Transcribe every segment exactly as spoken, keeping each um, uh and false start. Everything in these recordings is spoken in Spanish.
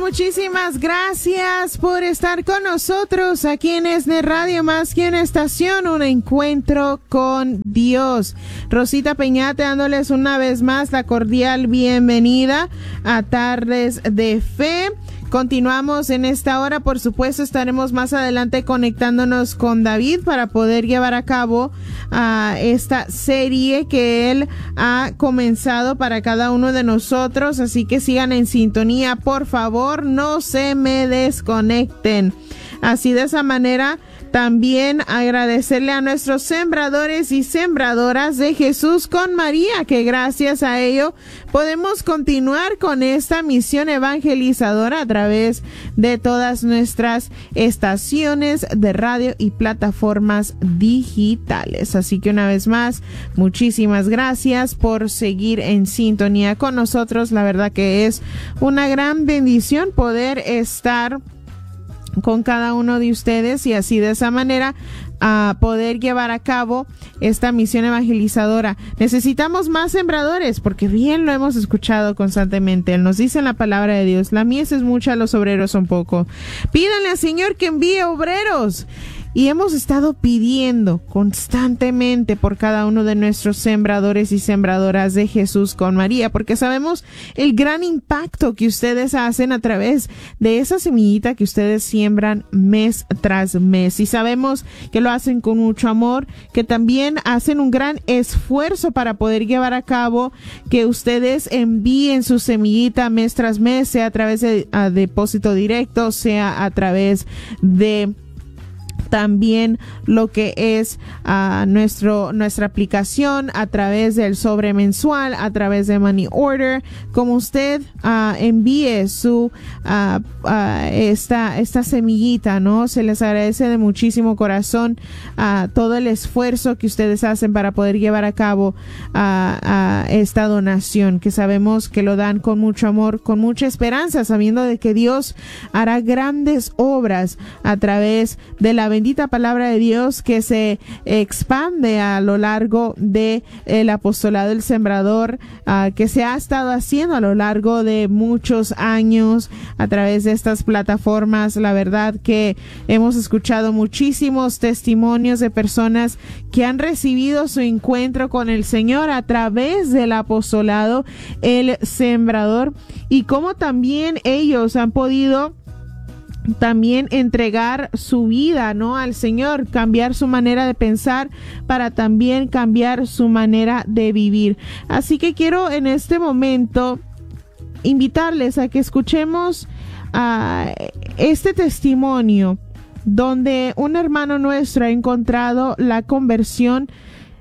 muchísimas gracias por estar con nosotros aquí en ESNE Radio, más que una estación, un encuentro con Dios. Rosita Peñate dándoles una vez más la cordial bienvenida a Tardes de Fe. Continuamos en esta hora, por supuesto estaremos más adelante conectándonos con David para poder llevar a cabo uh, esta serie que él ha comenzado para cada uno de nosotros, así que sigan en sintonía, por favor, no se me desconecten. Así de esa manera también agradecerle a nuestros sembradores y sembradoras de Jesús con María, que gracias a ello podemos continuar con esta misión evangelizadora a través de todas nuestras estaciones de radio y plataformas digitales. Así que una vez más, muchísimas gracias por seguir en sintonía con nosotros. La verdad que es una gran bendición poder estar con cada uno de ustedes y así de esa manera a uh, poder llevar a cabo esta misión evangelizadora. Necesitamos más sembradores porque bien lo hemos escuchado constantemente. Él nos dice en la palabra de Dios, la mies es mucha, los obreros son poco. Pídanle al Señor que envíe obreros. Y hemos estado pidiendo constantemente por cada uno de nuestros sembradores y sembradoras de Jesús con María, porque sabemos el gran impacto que ustedes hacen a través de esa semillita que ustedes siembran mes tras mes. Y sabemos que lo hacen con mucho amor, que también hacen un gran esfuerzo para poder llevar a cabo que ustedes envíen su semillita mes tras mes, sea a través de a depósito directo, sea a través de también lo que es uh, nuestro nuestra aplicación a través del sobre mensual, a través de Money Order. Como usted uh, envíe su uh, uh, esta esta semillita, ¿no? Se les agradece de muchísimo corazón uh, todo el esfuerzo que ustedes hacen para poder llevar a cabo uh, uh, esta donación, que sabemos que lo dan con mucho amor, con mucha esperanza, sabiendo de que Dios hará grandes obras a través de la bendita palabra de Dios que se expande a lo largo de el apostolado del sembrador, uh, que se ha estado haciendo a lo largo de muchos años a través de estas plataformas. La verdad que hemos escuchado muchísimos testimonios de personas que han recibido su encuentro con el Señor a través del apostolado el sembrador, y cómo también ellos han podido también entregar su vida, ¿no?, al Señor, cambiar su manera de pensar para también cambiar su manera de vivir. Así que quiero en este momento invitarles a que escuchemos uh, este testimonio donde un hermano nuestro ha encontrado la conversión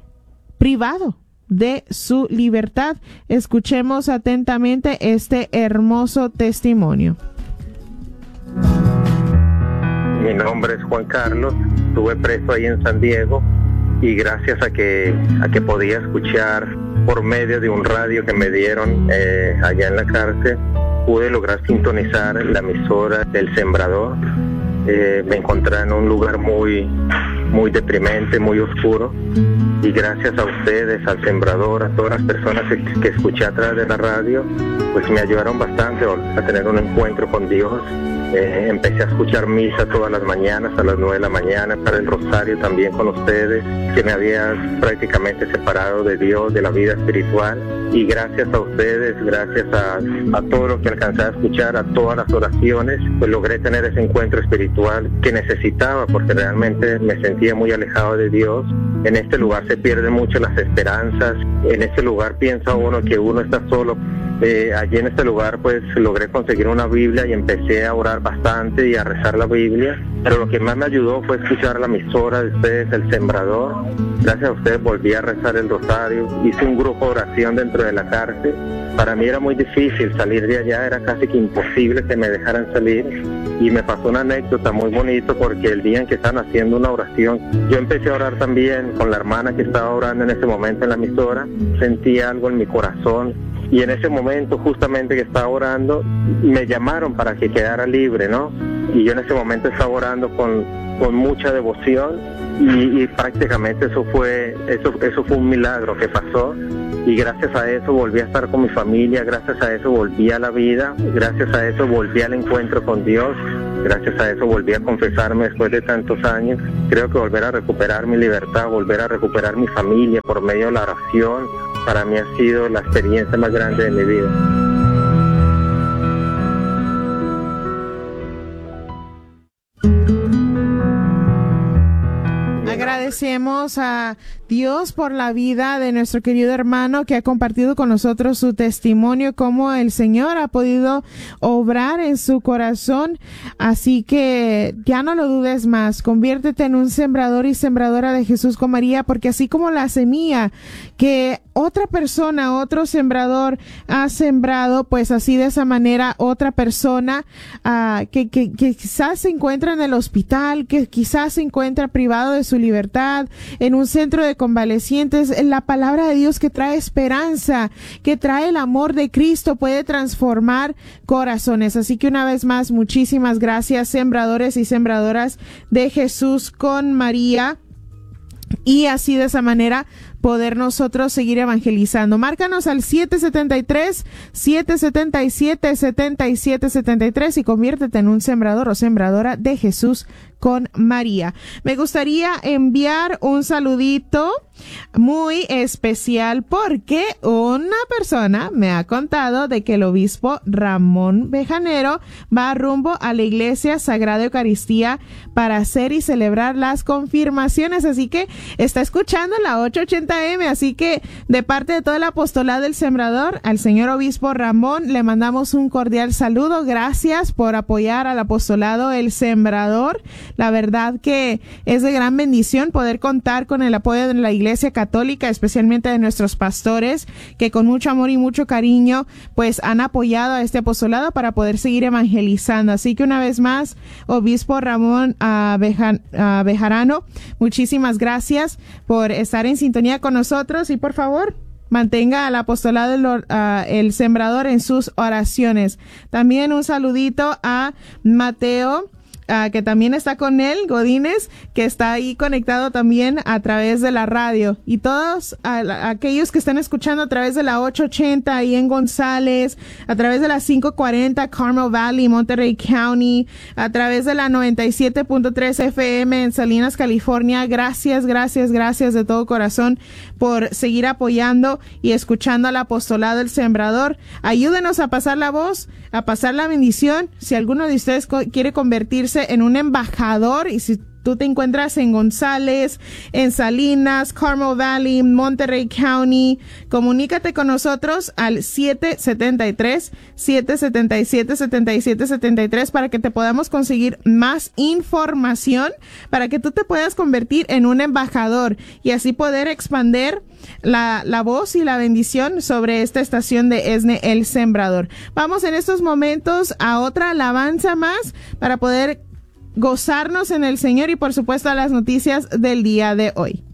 privado de su libertad. Escuchemos atentamente este hermoso testimonio. Mi nombre es Juan Carlos, estuve preso ahí en San Diego y gracias a que a que podía escuchar por medio de un radio que me dieron eh, allá en la cárcel, pude lograr sintonizar la emisora del Sembrador. Eh, me encontré en un lugar muy, muy deprimente, muy oscuro, y gracias a ustedes, al Sembrador, a todas las personas que, que escuché a través de la radio, pues me ayudaron bastante a tener un encuentro con Dios. Eh, empecé a escuchar misa todas las mañanas a las nueve de la mañana, para el rosario también con ustedes, que me había prácticamente separado de Dios, de la vida espiritual, y gracias a ustedes, gracias a, a todo lo que alcancé a escuchar, a todas las oraciones, pues logré tener ese encuentro espiritual que necesitaba, porque realmente me sentía muy alejado de Dios. En este lugar se pierden mucho las esperanzas, en este lugar piensa uno que uno está solo. Eh, allí en este lugar pues logré conseguir una Biblia y empecé a orar bastante y a rezar la Biblia, pero lo que más me ayudó fue escuchar la emisora de ustedes, el Sembrador. Gracias a ustedes volví a rezar el rosario, hice un grupo de oración dentro de la cárcel. Para mí era muy difícil salir de allá, era casi que imposible que me dejaran salir, y me pasó una anécdota muy bonita, porque el día en que estaban haciendo una oración, yo empecé a orar también con la hermana que estaba orando en ese momento en la emisora. Sentí algo en mi corazón, y en ese momento justamente que estaba orando me llamaron para que quedara libre, ¿no? Y yo en ese momento estaba orando con, con mucha devoción y, y prácticamente eso fue, eso, eso fue un milagro que pasó. Y gracias a eso volví a estar con mi familia, gracias a eso volví a la vida, gracias a eso volví al encuentro con Dios, gracias a eso volví a confesarme después de tantos años. Creo que volver a recuperar mi libertad, volver a recuperar mi familia por medio de la oración, para mí ha sido la experiencia más grande de mi vida. Agradecemos a Dios por la vida de nuestro querido hermano que ha compartido con nosotros su testimonio, cómo el Señor ha podido obrar en su corazón. Así que ya no lo dudes más, conviértete en un sembrador y sembradora de Jesús con María, porque así como la semilla que otra persona, otro sembrador ha sembrado, pues así de esa manera otra persona uh, que, que, que quizás se encuentra en el hospital, que quizás se encuentra privado de su libertad, en un centro de convalecientes, la palabra de Dios que trae esperanza, que trae el amor de Cristo, puede transformar corazones. Así que una vez más, muchísimas gracias, sembradores y sembradoras de Jesús con María. Y así de esa manera poder nosotros seguir evangelizando. Márcanos al siete siete tres, siete siete siete, siete siete siete tres y conviértete en un sembrador o sembradora de Jesús con María. Me gustaría enviar un saludito muy especial porque una persona me ha contado de que el obispo Ramón Bejanero va rumbo a la Iglesia Sagrada Eucaristía para hacer y celebrar las confirmaciones, así que está escuchando la ochocientos ochenta eme, así que de parte de todo el apostolado del Sembrador, al señor obispo Ramón le mandamos un cordial saludo. Gracias por apoyar al apostolado El Sembrador. La verdad que es de gran bendición poder contar con el apoyo de la Iglesia Católica, especialmente de nuestros pastores, que con mucho amor y mucho cariño pues han apoyado a este apostolado para poder seguir evangelizando. Así que una vez más, obispo Ramón uh, Beja, uh, Bejarano, muchísimas gracias por estar en sintonía con nosotros y por favor mantenga al apostolado el, uh, el Sembrador en sus oraciones. También un saludito a Mateo, Uh, que también está con él, Godínez, que está ahí conectado también a través de la radio. Y todos uh, aquellos que están escuchando a través de la ochocientos ochenta ahí en González, a través de la quinientos cuarenta Carmel Valley, Monterey County, a través de la noventa y siete punto tres F M en Salinas, California. Gracias, gracias, gracias de todo corazón por seguir apoyando y escuchando al apostolado del Sembrador. Ayúdenos a pasar la voz, a pasar la bendición. Si alguno de ustedes co- quiere convertirse en un embajador y si tú te encuentras en González, en Salinas, Carmel Valley, Monterey County, comunícate con nosotros al siete siete tres, siete siete siete, siete siete siete tres para que te podamos conseguir más información, para que tú te puedas convertir en un embajador y así poder expandir la, la voz y la bendición sobre esta estación de ESNE El Sembrador. Vamos en estos momentos a otra alabanza más para poder gozarnos en el Señor y por supuesto a las noticias del día de hoy.